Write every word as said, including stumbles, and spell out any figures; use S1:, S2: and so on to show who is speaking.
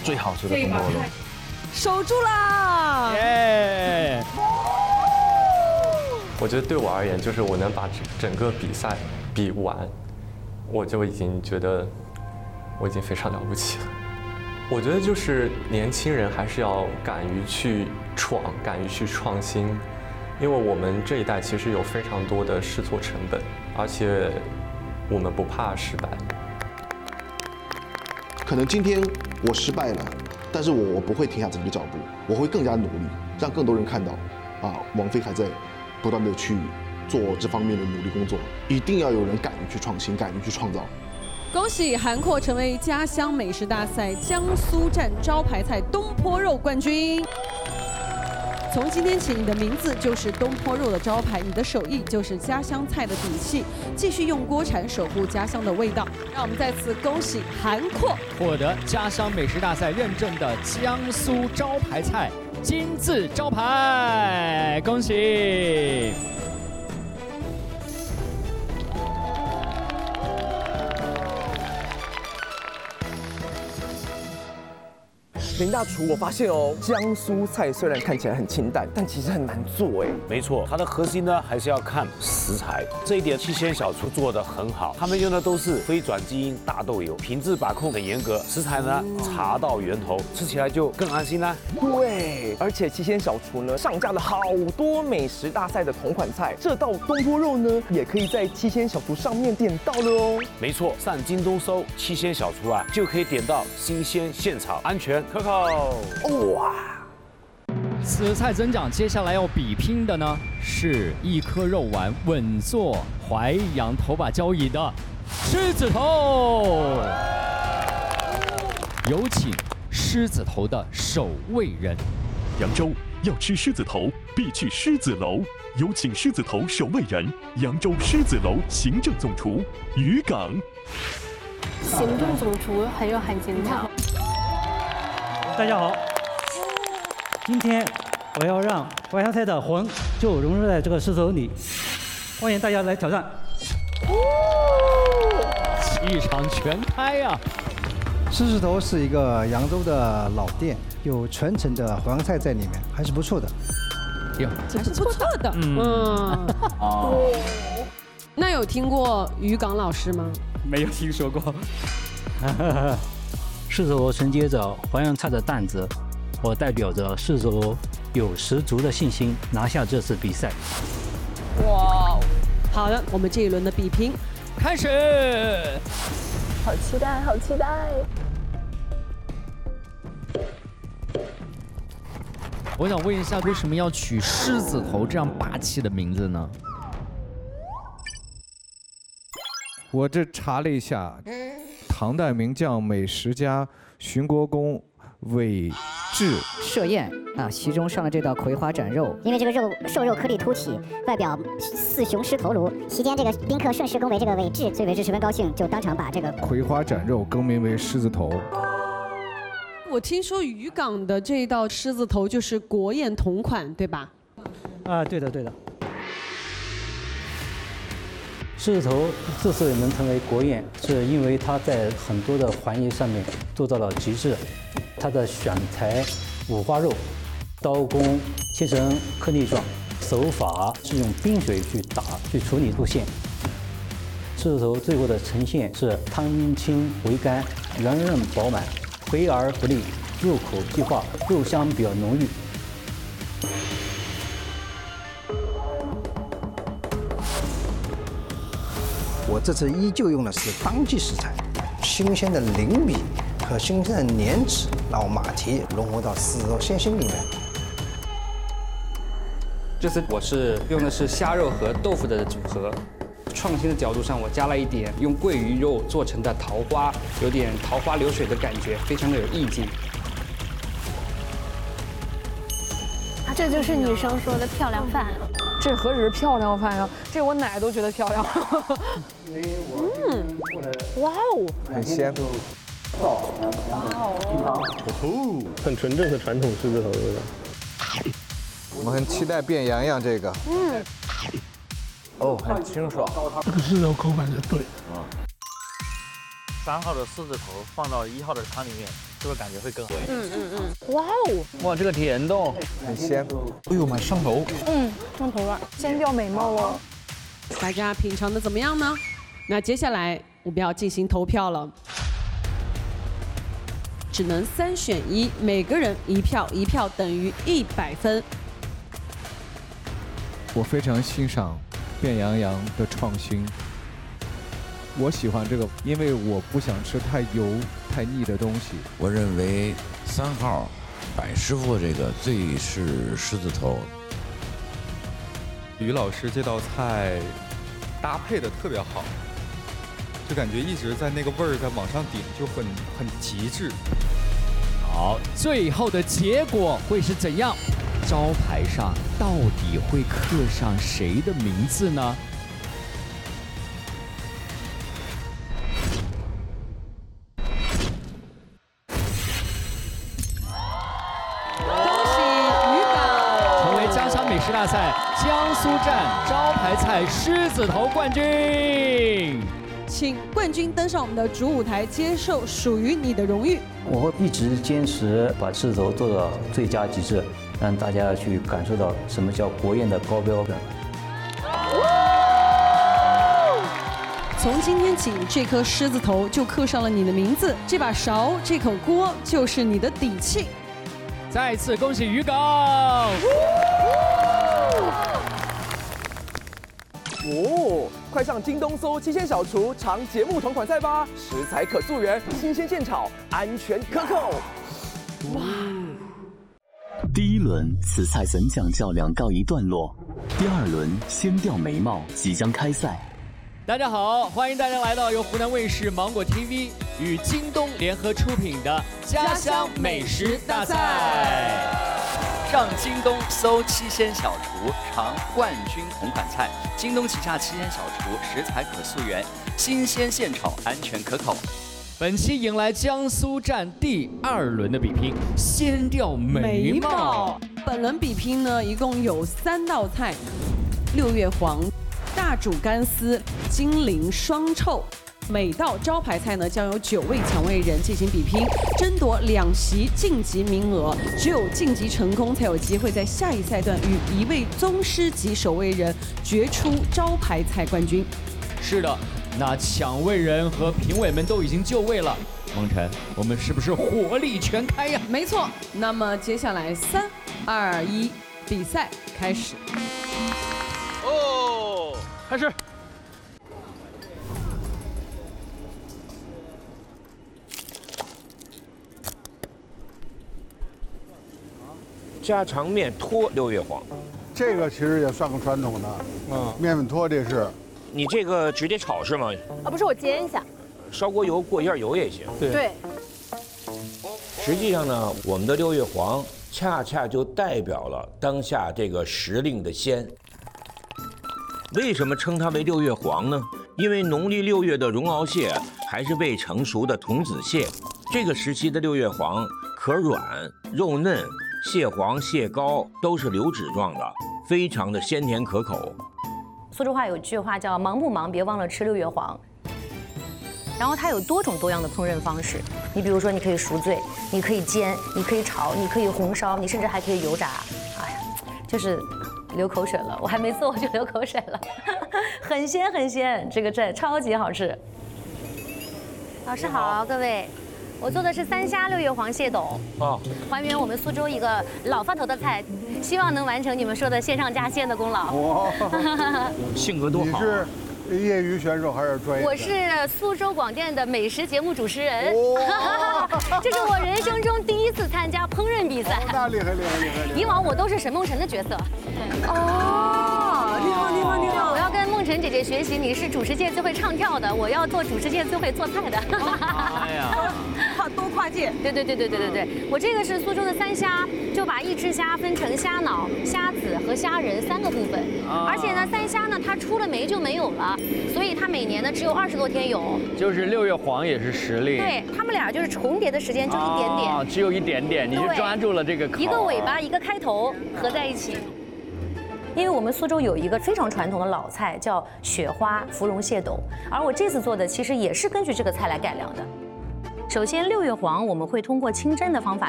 S1: 最好吃的东坡肉。
S2: 守住啦！
S3: 耶！
S4: 我觉得对我而言，就是我能把整个比赛比完，我就已经觉得我已经非常了不起了。我觉得就是年轻人还是要敢于去闯，敢于去创新，因为我们这一代其实有非常多的试错成本，而且我们不怕失败。
S5: 可能今天我失败了，但是我我不会停下自己的脚步，我会更加努力，让更多人看到，啊，王菲还在不断的去做这方面的努力工作。一定要有人敢于去创新，敢于去创造。
S2: 恭喜韩阔成为家乡美食大赛江苏站招牌菜东坡肉冠军。从今天起，你的名字就是东坡肉的招牌，你的手艺就是家乡菜的底气。继续用锅铲守护家乡的味道。让我们再次恭喜韩阔
S3: 获得家乡美食大赛认证的江苏招牌菜金字招牌，恭喜！
S1: 林大厨，我发现哦，江苏菜虽然看起来很清淡，但其实很难做哎。
S6: 没错，它的核心呢还是要看食材，这一点七仙小厨做得很好。他们用的都是非转基因大豆油，品质把控很严格，食材呢查到源头，吃起来就更安心啦。
S1: 对，而且七仙小厨呢上架了好多美食大赛的同款菜，这道东坡肉呢也可以在七仙小厨上面点到了哦。
S6: 没错，上京东搜七仙小厨啊，就可以点到新鲜现炒，安全可口。
S1: 哇！
S3: 此菜增奖接下来要比拼的呢，是一颗肉丸稳坐淮扬头把交椅的狮子头。有请狮子头的守卫人。
S7: 扬州要吃狮子头，必去狮子楼。有请狮子头守卫人，扬州狮子楼行政总厨于港。
S8: 行政总厨很有含金量。
S9: 大家好，今天我要让淮扬菜的魂就融入在这个狮子头里，欢迎大家来挑战。
S3: 气场全开啊！
S10: 狮子头是一个扬州的老店，有传承的淮扬菜在里面，还是不错的。
S3: 哟，
S2: 还是不错的。嗯。哦。那有听过于港老师吗？
S9: 没有听说过。狮子头承接着淮扬菜的担子，我代表着狮子头有十足的信心拿下这次比赛。
S2: 哇！好的，我们这一轮的比拼
S3: 开始。
S8: 好期待，好期待！
S3: 我想问一下，为什么要取狮子头这样霸气的名字呢？
S11: 我这查了一下。唐代名将、美食家荀国公韦志
S12: 设宴啊，其中上了这道葵花斩肉，
S13: 因为这个肉瘦肉颗粒凸起，外表似雄狮头颅。席间这个宾客顺势恭维这个韦志，所以韦志十分高兴，就当场把这个
S11: 葵花斩肉更名为狮子头。
S2: 我听说渔港的这一道狮子头就是国宴同款，对吧？
S9: 啊，对的，对的。狮子头之所以能成为国宴，是因为它在很多的环节上面做到了极致。它的选材五花肉，刀工切成颗粒状，手法是用冰水去打去处理路线。狮子头最后的呈现是汤清回甘，圆润饱满，回而不腻，入口即化，肉香比较浓郁。
S10: 我这次依旧用的是当季食材，新鲜的灵米和新鲜的莲子，让马蹄融合到狮子头鲜心里面。
S14: 这次我是用的是虾肉和豆腐的组合，创新的角度上，我加了一点用桂鱼肉做成的桃花，有点桃花流水的感觉，非常的有意境。
S8: 这就是女生说的漂亮饭。
S15: 这何止是漂亮饭呀，这我奶都觉得漂亮。
S2: 嗯，哇哦，
S11: 很鲜。
S16: 哇哦，很纯正的传统狮子头的味道。
S11: 我们很期待变洋洋这个。
S2: 嗯。
S11: 哦，很清爽。
S17: 这个狮子头口感是对。 三号的狮子头放到一号的汤里面，是不是感觉会更好？
S8: 嗯嗯嗯，哇哦，
S17: 哇，这个甜豆
S1: 很鲜，
S11: 哎呦妈，上头！
S15: 嗯，上头了，先掉美貌哦。
S2: 大家品尝的怎么样呢？那接下来我们要进行投票了，只能三选一，每个人一票，一票等于一百分。
S11: 我非常欣赏变羊羊的创新。我喜欢这个，因为我不想吃太油、太腻的东西。
S18: 我认为三号百师傅这个最是狮子头。
S19: 于老师这道菜搭配的特别好，就感觉一直在那个味儿在往上顶，就很很极致。
S3: 好，最后的结果会是怎样？招牌上到底会刻上谁的名字呢？美食大赛江苏站招牌菜狮子头冠军，
S2: 请冠军登上我们的主舞台，接受属于你的荣誉。
S9: 我会一直坚持把狮子头做到最佳极致，让大家去感受到什么叫国宴的高标准。
S2: 从今天起，这颗狮子头就刻上了你的名字，这把勺、这口锅就是你的底气。
S3: 再次恭喜于港！
S1: 哦，快上京东搜七仙小厨尝节目同款菜吧，食材可溯源，新鲜现炒，安全可口。哇！
S20: 第一轮瓷菜粉奖较量告一段落，第二轮先掉眉毛即将开赛。
S3: 大家好，欢迎大家来到由湖南卫视芒果 T V 与京东联合出品的家乡美食大赛。
S21: 上京东搜七仙小厨尝冠军同款菜，京东旗下七仙小厨食材可溯源，新鲜现炒，安全可口。
S3: 本期迎来江苏站第二轮的比拼，先掉眉毛。
S2: 本轮比拼呢，一共有三道菜：六月黄、大煮干丝、金陵双臭。每道招牌菜呢，将有九位抢位人进行比拼，争夺两席晋级名额。只有晋级成功，才有机会在下一赛段与一位宗师级守卫人决出招牌菜冠军。
S3: 是的，那抢位人和评委们都已经就位了。梦辰，我们是不是火力全开呀？
S2: 没错。那么接下来三、二、一，比赛开始。
S17: 哦，开始。
S6: 家常面拖六月黄，
S22: 这个其实也算个传统的，嗯，面粉拖这是。
S6: 你这个直接炒是吗？
S15: 啊，不是，我煎一下，
S6: 烧锅油过一下油也行。
S15: 对。对。
S6: 实际上呢，我们的六月黄恰恰就代表了当下这个时令的鲜。为什么称它为六月黄呢？因为农历六月的绒螯蟹还是未成熟的童子蟹，这个时期的六月黄壳软肉嫩。蟹黄、蟹膏都是流脂状的，非常的鲜甜可口。
S23: 苏州话有句话叫“忙不忙，别忘了吃六月黄”。然后它有多种多样的烹饪方式，你比如说，你可以赎罪，你可以煎，你可以炒，你可以红烧，你甚至还可以油炸。哎呀，就是流口水了，我还没做我就流口水了，很鲜很鲜，这个真超级好吃。
S13: 老师好，各位。我做的是三虾六月黄蟹斗，
S6: 啊，
S13: 还原我们苏州一个老饭头的菜，希望能完成你们说的线上加线的功劳。
S6: 哇，性格多好。
S22: 你是业余选手还是专业？
S13: 我是苏州广电的美食节目主持人，这是我人生中第一次参加烹饪比赛。
S22: 那厉害厉害厉害！
S13: 以往我都是沈梦辰的角色。
S15: 哦，厉害厉害厉害！
S13: 我要跟梦辰姐姐学习，你是主持界最会唱跳的，我要做主持界最会做菜的。
S2: 哎呀。多跨界，
S13: 对对对对对对对，我这个是苏州的三虾，就把一只虾分成虾脑、虾子和虾仁三个部分，而且呢，三虾呢它出了梅就没有了，所以它每年呢只有二十多天有。
S17: 就是六月黄也是时令，
S13: 对他们俩就是重叠的时间就一点点，
S17: 啊，只有一点点，你就抓住了这个口，
S13: 一个尾巴一个开头合在一起。
S23: 因为我们苏州有一个非常传统的老菜叫雪花芙蓉蟹斗，而我这次做的其实也是根据这个菜来改良的。首先，六月黄我们会通过清蒸的方法